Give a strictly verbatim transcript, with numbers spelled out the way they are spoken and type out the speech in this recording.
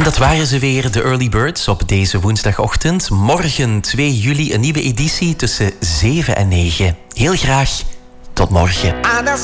dat waren ze weer, de Early Birds, op deze woensdagochtend. Morgen twee juli een nieuwe editie tussen zeven en negen. Heel graag tot morgen.